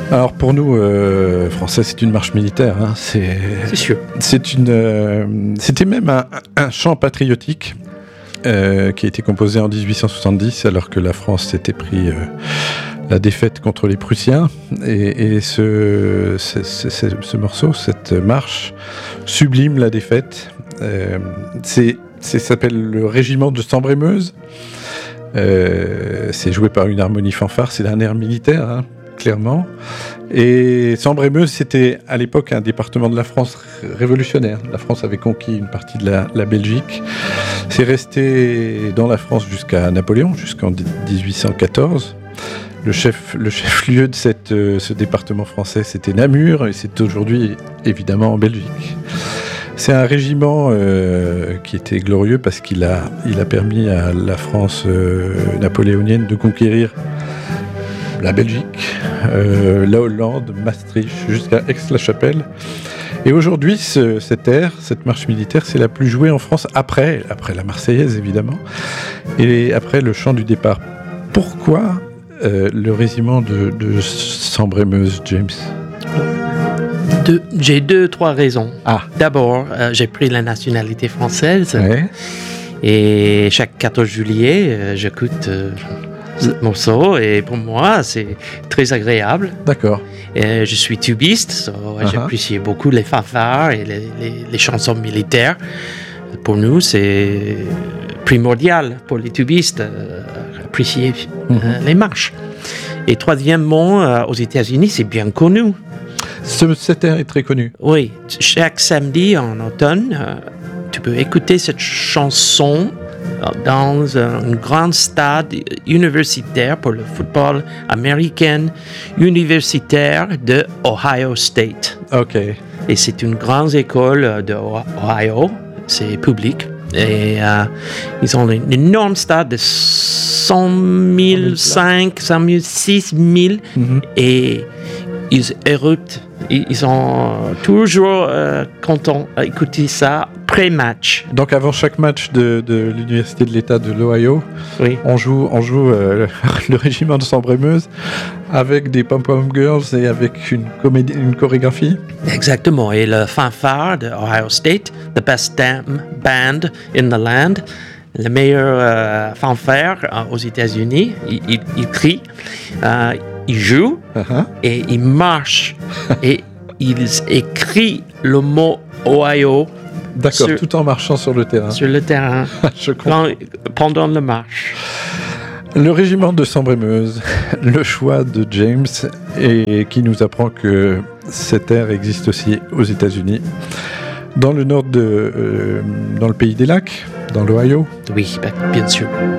Alors pour nous, Français, c'est une marche militaire. Hein. C'est sûr. C'était même un chant patriotique qui a été composé en 1870, alors que la France s'était pris la défaite contre les Prussiens. Et ce morceau, cette marche, sublime la défaite. Ça s'appelle le régiment de Sambre-et-Meuse. C'est joué par une harmonie fanfare, c'est un air militaire, hein, clairement. Et Sambre-et-Meuse, c'était à l'époque un département de la France révolutionnaire. La France avait conquis une partie de la Belgique. C'est resté dans la France jusqu'à Napoléon, jusqu'en 1814. Le chef-lieu de ce département français, c'était Namur, et c'est aujourd'hui évidemment en Belgique. C'est un régiment qui était glorieux parce qu'il a permis à la France napoléonienne de conquérir la Belgique, la Hollande, Maastricht, jusqu'à Aix-la-Chapelle. Et aujourd'hui, cette marche militaire, c'est la plus jouée en France après la Marseillaise évidemment, et après le chant du départ. Pourquoi le régiment de Sambre-et-Meuse, James ? J'ai 2-3 raisons. Ah. D'abord, j'ai pris la nationalité française. Ouais. Et chaque 14 juillet, j'écoute ce morceau. Et pour moi, c'est très agréable. D'accord. Et je suis tubiste, j'apprécie beaucoup les fanfares et les chansons militaires. Pour nous, c'est primordial pour les tubistes apprécier les marches. Et troisièmement, aux États-Unis, c'est bien connu. Cet air est très connu. Oui, chaque samedi en automne, tu peux écouter cette chanson dans un grand stade universitaire pour le football américain universitaire de Ohio State. Ok. Et c'est une grande école de Ohio, c'est public. Et ils ont un énorme stade de 100 000, 5, 100 000, 6 000 et ils éructent. Ils sont toujours contents d'écouter ça pré-match. Donc avant chaque match de l'université de l'État de l'Ohio, oui. on joue le régiment de Sambre-et-Meuse avec des pom-pom girls et avec une chorégraphie. Exactement. Et le fanfare de Ohio State, the best damn band in the land, le meilleur fanfare aux États-Unis, il crie. Ils jouent et ils marchent et ils écrivent le mot Ohio. D'accord, tout en marchant sur le terrain. Sur le terrain, je comprends. pendant la marche. Le régiment de Sambre-et-Meuse, le choix de James, et qui nous apprend que cet air existe aussi aux États-Unis. Dans le nord dans le pays des lacs, dans l'Ohio. Oui, bien sûr.